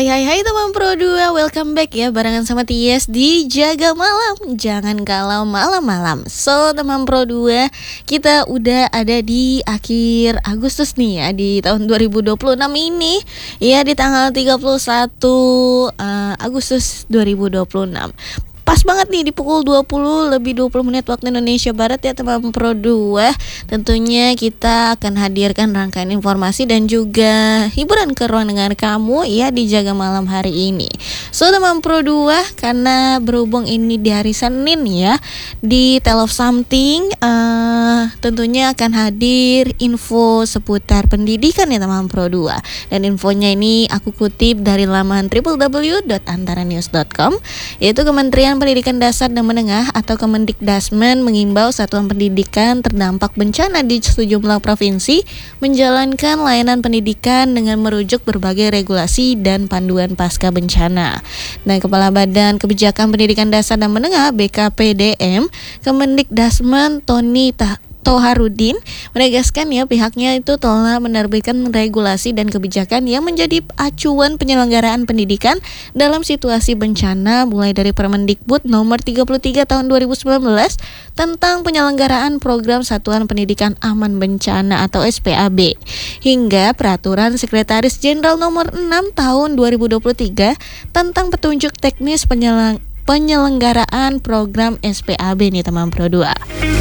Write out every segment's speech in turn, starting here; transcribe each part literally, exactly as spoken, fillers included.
Hai hai hai teman Pro dua, welcome back ya barengan sama Tias di Jaga Malam. Jangan galau malam-malam. So teman Pro dua, kita udah ada di akhir Agustus nih ya, di tahun dua ribu dua puluh enam ini. Ya di tanggal tiga puluh satu uh, Agustus dua ribu dua puluh enam. Pas banget nih di pukul dua puluh lebih dua puluh menit waktu Indonesia Barat ya teman Pro dua. Tentunya kita akan hadirkan rangkaian informasi dan juga hiburan ke ruang dengar kamu ya di Jaga Malam hari ini. So teman Pro dua, karena berhubung ini di hari Senin ya, di Tale of Something uh, tentunya akan hadir info seputar pendidikan ya teman Pro dua. Dan infonya ini aku kutip dari laman w w w dot antara news dot com, yaitu Kementerian Pendidikan Dasar dan Menengah atau Kemendikdasmen mengimbau satuan pendidikan terdampak bencana di sejumlah provinsi menjalankan layanan pendidikan dengan merujuk berbagai regulasi dan panduan pasca bencana. Nah, Kepala Badan Kebijakan Pendidikan Dasar dan Menengah B K P D M Kemendikdasmen Tony Ta Toharudin menegaskan ya pihaknya itu telah menerbitkan regulasi dan kebijakan yang menjadi acuan penyelenggaraan pendidikan dalam situasi bencana, mulai dari Permendikbud nomor tiga puluh tiga tahun dua ribu sembilan belas tentang penyelenggaraan program Satuan Pendidikan Aman Bencana atau S P A B hingga Peraturan Sekretaris Jenderal nomor enam tahun dua ribu dua puluh tiga tentang petunjuk teknis penyelang- penyelenggaraan program S P A B nih teman Pro dua.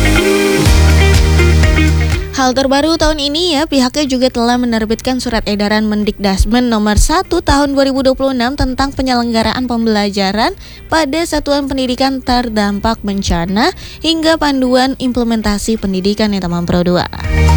Hal terbaru tahun ini ya, pihaknya juga telah menerbitkan surat edaran Mendikdasmen nomor satu tahun dua ribu dua puluh enam tentang penyelenggaraan pembelajaran pada satuan pendidikan terdampak bencana hingga panduan implementasi pendidikan ya teman Pro dua.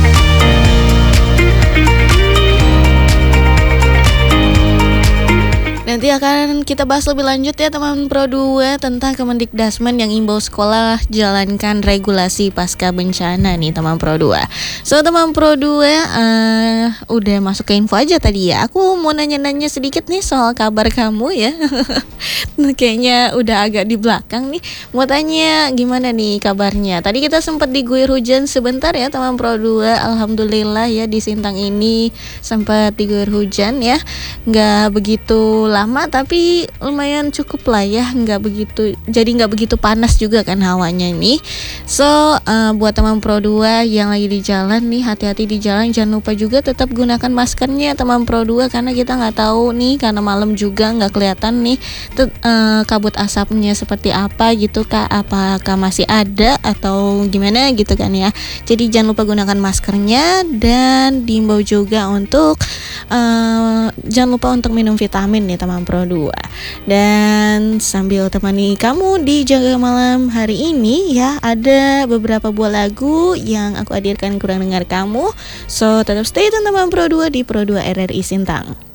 Nanti akan kita bahas lebih lanjut ya teman Pro dua tentang Kemendikdasmen yang imbau sekolah jalankan regulasi pasca bencana nih teman Pro dua. So teman Pro dua uh, udah masuk ke info aja tadi ya. Aku mau nanya-nanya sedikit nih soal kabar kamu ya. Kayaknya udah agak di belakang nih. Mau tanya gimana nih kabarnya? Tadi kita sempat diguyur hujan sebentar ya teman Pro dua. Alhamdulillah ya di Sintang ini sempat diguyur hujan ya. Nggak begitu lama tapi lumayan cukup lah ya, nggak begitu, jadi nggak begitu panas juga kan hawanya ini. So uh, buat teman Pro dua yang lagi di jalan nih, hati-hati di jalan, jangan lupa juga tetap gunakan maskernya teman Pro dua, karena kita nggak tahu nih, karena malam juga nggak kelihatan nih tet, uh, kabut asapnya seperti apa gitu kak, apakah masih ada atau gimana gitu kan ya. Jadi jangan lupa gunakan maskernya dan diimbau juga untuk uh, jangan lupa untuk minum vitamin nih teman Pro dua. Dan sambil temani kamu di Jaga Malam hari ini ya, ada beberapa buah lagu yang aku hadirkan kurang dengar kamu. So tetap stay tune teman Pro dua di Pro dua R R I Sintang.